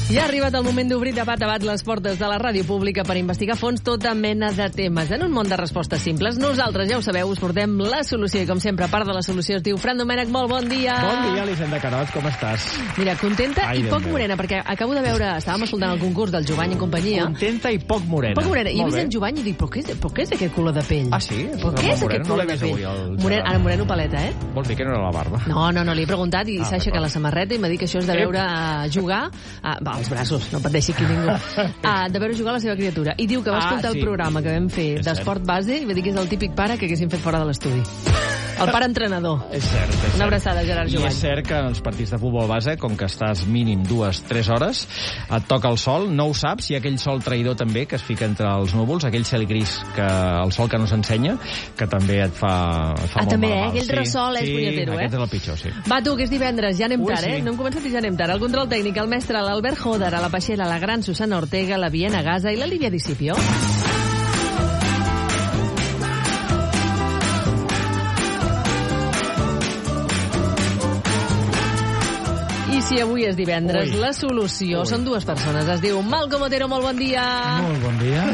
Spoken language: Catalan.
Ja ha arribat el moment d'obrir de bat a bat les portes de la ràdio pública per investigar a fons tota mena de temes. En un món de respostes simples, nosaltres, ja ho sabeu, us portem la solució. I com sempre, part de la solució es diu Fran Domènech. Molt bon dia. Bon dia, Elisenda Carot, com estàs? Mira, contenta i poc morena, perquè acabo de veure, estàvem escoltant el concurs del Jovany i companyia. Contenta i poc morena. Poc morena. I he vist en Jovany i dic, però què és aquest color de pell? Ah, sí? Però què és aquest color de pell? Ara moreno paleta, eh? Vols dir que no era la barba? No, li he preguntat i s'ha aixecat la samarreta i m'ha dit que això és de veure jugar als braços, no pateixi aquí ningú, de veure jugar la seva criatura. I diu que va escoltar el programa que vam fer d'esport base i va dir que és el típic pare que haguessin fet fora de l'estudi. El pare entrenador. És cert. Una abraçada, Gerard Jovany. I és cert que en els partits de futbol base, com que estàs mínim 2-3 hores, et toca el sol, no ho saps, hi ha aquell sol traïdor també que es fica entre els núvols, aquell cel gris, el sol que no s'ensenya, que també et fa molt també, mal. Aquell ressol és punyetero, aquest és el pitjor, sí. Va, tu, que és divendres, ja anem tard, sí. No hem començat i ja anem tard. El control tècnic, el mestre, l'Albert Joder, a la Peixera, la gran Susana Ortega, la Viena Gaza i la Lívia Discipio. I si avui és divendres, la solució són dues persones. Es diu Malcom Otero, molt bon dia. Molt bon dia.